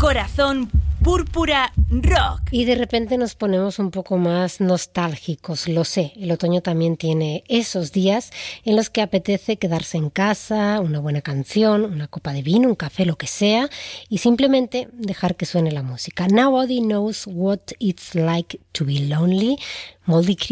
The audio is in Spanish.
Corazón Púrpura Rock. Y de repente nos ponemos un poco más nostálgicos, lo sé. El otoño también tiene esos días en los que apetece quedarse en casa, una buena canción, una copa de vino, un café, lo que sea, y simplemente dejar que suene la música. Nobody knows what it's like to be lonely. Moldy